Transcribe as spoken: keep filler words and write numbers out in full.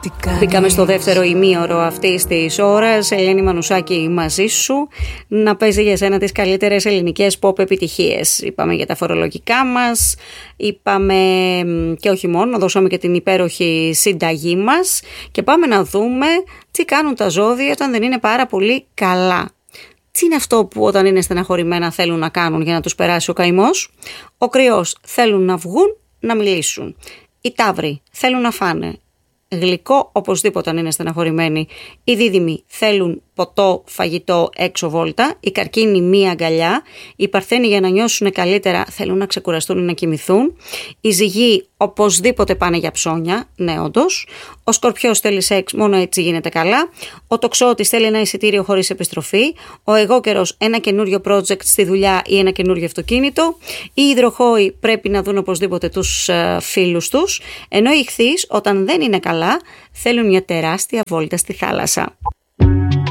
Μπήκαμε στο δεύτερο ημίωρο αυτής της ώρας. Ελένη Μανουσάκη μαζί σου, να παίζει για σένα τις καλύτερες ελληνικές pop επιτυχίες. Είπαμε για τα φορολογικά μας, είπαμε και όχι μόνο, δώσαμε και την υπέροχη συνταγή μας και πάμε να δούμε τι κάνουν τα ζώδια όταν δεν είναι πάρα πολύ καλά. Τι είναι αυτό που όταν είναι στεναχωρημένα θέλουν να κάνουν για να τους περάσει ο καημός? Ο Κρυός, θέλουν να βγουν να μιλήσουν. Οι Ταύροι θέλουν να φάνε γλυκό οπωσδήποτε αν είναι στεναχωρημένοι. Οι Δίδυμοι θέλουν ποτό, φαγητό, έξω βόλτα. Οι Καρκίνοι μία αγκαλιά. Οι Παρθένοι για να νιώσουν καλύτερα θέλουν να ξεκουραστούν ή να κοιμηθούν. Οι Ζυγοί οπωσδήποτε πάνε για ψώνια. Ναι, όντως. Ο Σκορπιός θέλει σεξ, μόνο έτσι γίνεται καλά. Ο Τοξότης θέλει ένα εισιτήριο χωρίς επιστροφή. Ο Αιγόκερος ένα καινούριο project στη δουλειά ή ένα καινούριο αυτοκίνητο. Οι Υδροχόοι πρέπει να δουν οπωσδήποτε τους uh, φίλους τους. Ενώ οι Ιχθύς όταν δεν είναι καλά θέλουν μια τεράστια βόλτα στη θάλασσα.